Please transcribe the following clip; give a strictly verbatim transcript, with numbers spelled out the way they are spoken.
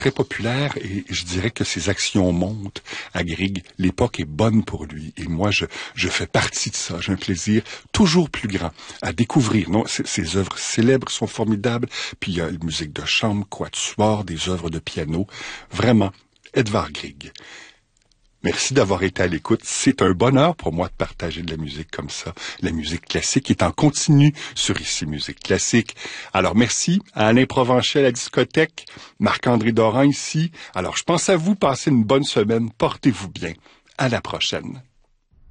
très populaire et je dirais que ses actions montent à Grieg. L'époque est bonne pour lui et moi, je, je fais partie de ça. J'ai un plaisir toujours plus grand à découvrir. Non, ses, ses œuvres célèbres sont formidables, puis il y a la musique de chambre, quatuor, des œuvres de piano. Vraiment, Edvard Grieg. Merci d'avoir été à l'écoute. C'est un bonheur pour moi de partager de la musique comme ça. La musique classique est en continu sur Ici Musique Classique. Alors merci à Alain Provencher à la discothèque, Marc-André Doran ici. Alors je pense à vous, passez une bonne semaine, portez-vous bien. À la prochaine.